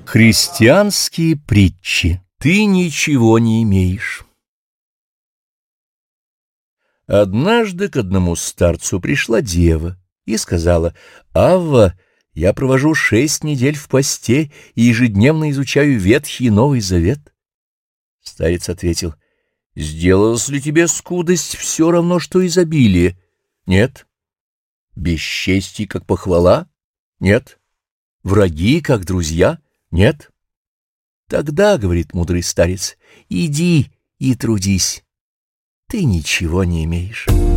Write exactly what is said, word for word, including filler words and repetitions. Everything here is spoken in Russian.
Христианские притчи. Ты ничего не имеешь. Однажды к одному старцу пришла дева и сказала: «Авва, я провожу шесть недель в посте и ежедневно изучаю Ветхий и Новый Завет». Старец ответил: «Сделалась ли тебе скудость все равно, что изобилие? Нет. Бесчестие, как похвала? Нет. Враги, как друзья? Нет. Тогда, — говорит мудрый старец, — иди и трудись. Ты ничего не имеешь».